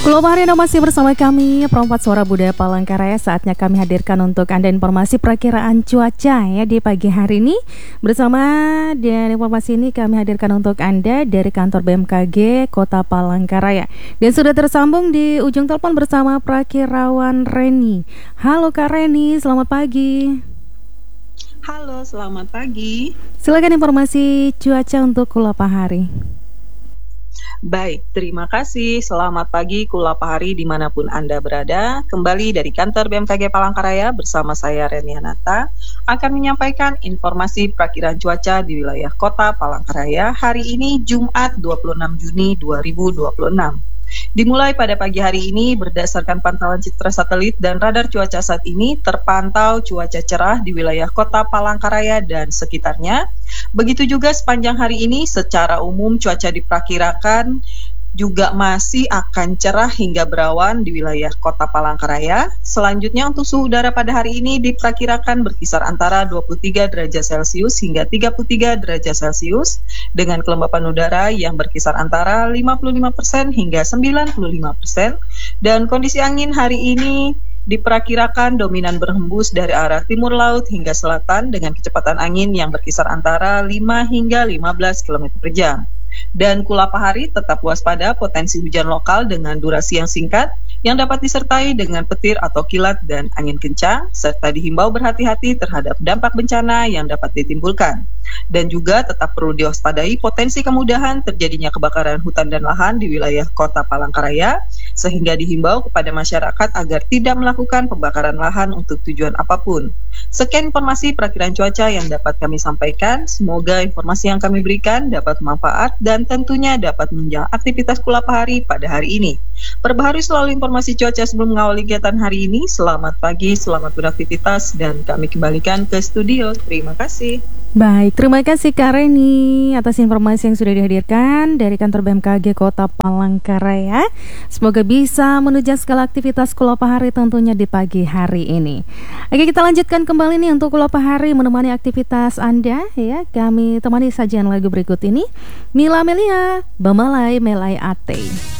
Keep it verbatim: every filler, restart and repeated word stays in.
Kulo Mariana masih bersama kami, Perempat Suara Budaya Palangkaraya. Saatnya kami hadirkan untuk Anda informasi perakiraan cuaca ya di pagi hari ini. Bersama dan informasi ini kami hadirkan untuk Anda dari kantor B M K G Kota Palangkaraya. Dan sudah tersambung di ujung telepon bersama Prakirawan Reni. Halo Kak Reni, selamat pagi. Halo, selamat pagi. Silakan informasi cuaca untuk Kulapahari. Baik, terima kasih. Selamat pagi Kulapahari dimanapun Anda berada. Kembali dari kantor B M K G Palangkaraya bersama saya Reni Anata akan menyampaikan informasi perakiraan cuaca di wilayah Kota Palangkaraya hari ini Jumat dua puluh enam Juni dua ribu dua puluh enam. Dimulai pada pagi hari ini berdasarkan pantauan citra satelit dan radar cuaca saat ini terpantau cuaca cerah di wilayah Kota Palangkaraya dan sekitarnya. Begitu juga sepanjang hari ini secara umum cuaca diperkirakan juga masih akan cerah hingga berawan di wilayah Kota Palangkaraya. Selanjutnya untuk suhu udara pada hari ini diperkirakan berkisar antara dua puluh tiga derajat Celcius hingga tiga puluh tiga derajat Celcius dengan kelembapan udara yang berkisar antara lima puluh lima persen hingga sembilan puluh lima persen dan kondisi angin hari ini diperkirakan dominan berhembus dari arah timur laut hingga selatan dengan kecepatan angin yang berkisar antara lima hingga lima belas kilometer per jam. Dan Kulapahari tetap waspada potensi hujan lokal dengan durasi yang singkat yang dapat disertai dengan petir atau kilat dan angin kencang, serta dihimbau berhati-hati terhadap dampak bencana yang dapat ditimbulkan. Dan juga tetap perlu diwaspadai potensi kemudahan terjadinya kebakaran hutan dan lahan di wilayah Kota Palangkaraya, sehingga dihimbau kepada masyarakat agar tidak melakukan pembakaran lahan untuk tujuan apapun. Sekian informasi perakiraan cuaca yang dapat kami sampaikan. Semoga informasi yang kami berikan dapat bermanfaat dan tentunya dapat menunjang aktivitas Kulapahari pada hari ini. Perbaharui selalu informasi cuaca sebelum mengawali kegiatan hari ini. Selamat pagi, selamat beraktivitas, dan kami kembalikan ke studio. Terima kasih. Baik, terima kasih Kak Reni atas informasi yang sudah dihadirkan dari kantor B M K G Kota Palangkaraya. Semoga bisa menunjang segala aktivitas Kulapahari tentunya di pagi hari ini. Oke, kita lanjutkan kembali nih untuk Kulapahari menemani aktivitas Anda ya. Kami temani sajian lagu berikut ini. Mila Melia, Bamalai Melai Ate.